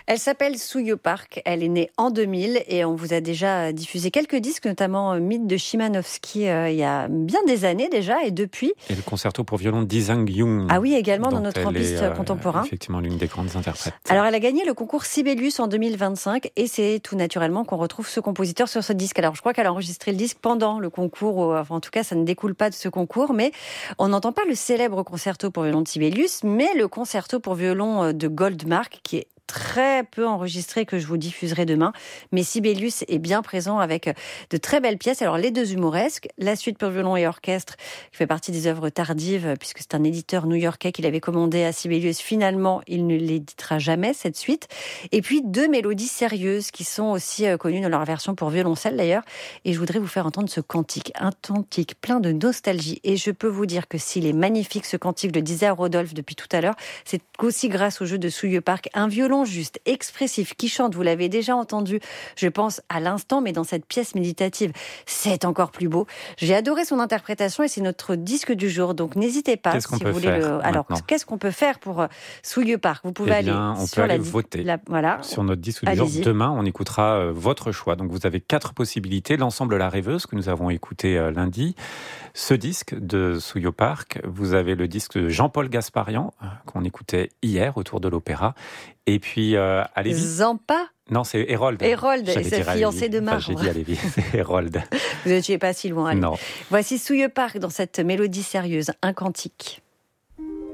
Elle s'appelle Souyo Park, elle est née en 2000 et on vous a déjà diffusé quelques disques, notamment Mythe de Chimanovski il y a bien des années déjà et depuis. Et le concerto pour violon d'Isang Young. Ah oui, également dans notre piste contemporain. Effectivement, l'une des grandes interprètes. Alors elle a gagné le concours Sibelius en 2025 et c'est tout naturellement qu'on retrouve ce compositeur sur ce disque. Alors je crois qu'elle a enregistré le disque pendant le concours, enfin en tout cas ça ne découle pas de ce concours, mais on n'entend pas le célèbre concerto pour violon de Sibelius, mais le concerto pour violon de Goldmark qui est très peu enregistré, que je vous diffuserai demain. Mais Sibelius est bien présent avec de très belles pièces. Alors, les deux humoresques, la suite pour violon et orchestre, qui fait partie des œuvres tardives, puisque c'est un éditeur new-yorkais qui l'avait commandé à Sibelius. Finalement, il ne l'éditera jamais, cette suite. Et puis, deux mélodies sérieuses qui sont aussi connues dans leur version pour violoncelle, d'ailleurs. Et je voudrais vous faire entendre ce cantique. Un cantique plein de nostalgie. Et je peux vous dire que s'il est magnifique, ce cantique, je le disais à Rodolphe depuis tout à l'heure, c'est aussi grâce au jeu de Souyo Park, un violon juste, expressif, qui chante, vous l'avez déjà entendu, je pense, à l'instant, mais dans cette pièce méditative, c'est encore plus beau. J'ai adoré son interprétation et c'est notre disque du jour, donc n'hésitez pas si vous voulez Alors, qu'est-ce qu'on peut faire pour Souyo Park ? Vous pouvez voter voilà. sur notre disque du jour. Demain, on écoutera votre choix. Donc, vous avez 4 possibilités. L'ensemble La Rêveuse, que nous avons écouté lundi. Ce disque de Souyo Park. Vous avez le disque de Jean-Paul Gasparian, qu'on écoutait hier autour de l'opéra. Et puis, allez-y. Zampa ? Non, c'est Hérold. Hérold et sa fiancée de marbre. J'ai dit allez-y, c'est Hérold. Vous n'étiez pas si loin. Non. Voici Souyo Park dans cette mélodie sérieuse, un cantique.